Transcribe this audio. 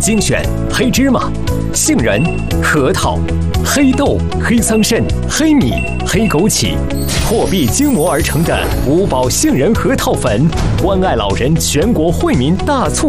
精选黑芝麻、杏仁、核桃、黑豆、黑桑葚、黑米、黑枸杞、破壁精磨而成的5宝杏仁核桃粉，关爱老人全国惠民大促